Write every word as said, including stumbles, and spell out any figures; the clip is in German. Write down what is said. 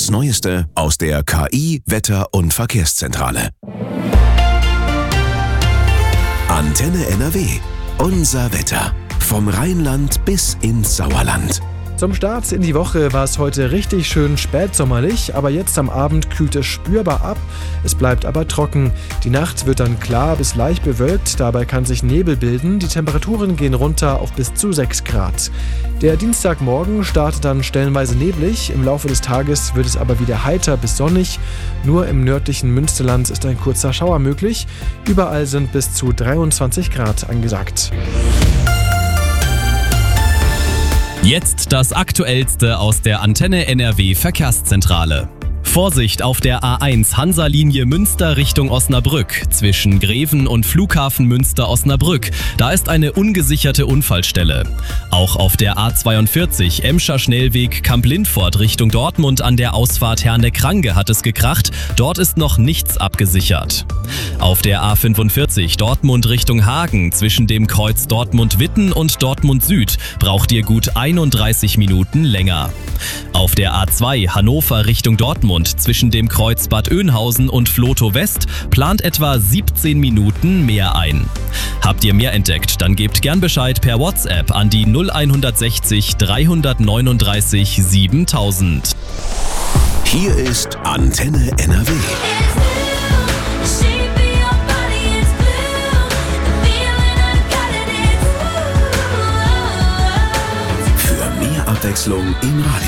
Das Neueste aus der K I-, Wetter- und Verkehrszentrale. Antenne N R W. Unser Wetter. Vom Rheinland bis ins Sauerland. Zum Start in die Woche war es heute richtig schön spätsommerlich, aber jetzt am Abend kühlt es spürbar ab, es bleibt aber trocken. Die Nacht wird dann klar bis leicht bewölkt, dabei kann sich Nebel bilden, die Temperaturen gehen runter auf bis zu sechs Grad. Der Dienstagmorgen startet dann stellenweise neblig, im Laufe des Tages wird es aber wieder heiter bis sonnig. Nur im nördlichen Münsterland ist ein kurzer Schauer möglich, überall sind bis zu dreiundzwanzig Grad angesagt. Jetzt das Aktuellste aus der Antenne N R W Verkehrszentrale. Vorsicht auf der A eins Hansa-Linie Münster Richtung Osnabrück zwischen Greven und Flughafen Münster-Osnabrück. Da ist eine ungesicherte Unfallstelle. Auch auf der A zweiundvierzig Emscher Schnellweg Kamp-Lindfort Richtung Dortmund an der Ausfahrt Herne-Krange hat es gekracht. Dort ist noch nichts abgesichert. Auf der A fünfundvierzig Dortmund Richtung Hagen zwischen dem Kreuz Dortmund-Witten und Dortmund Süd braucht ihr gut einunddreißig Minuten länger. Auf der A zwei Hannover Richtung Dortmund zwischen dem Kreuz Bad Oeynhausen und Vlotho West plant etwa siebzehn Minuten mehr ein. Habt ihr mehr entdeckt, dann gebt gern Bescheid per WhatsApp an die null sechzig dreihundertneununddreißig siebentausend. Hier ist Antenne N R W. Für mehr Abwechslung im Radio.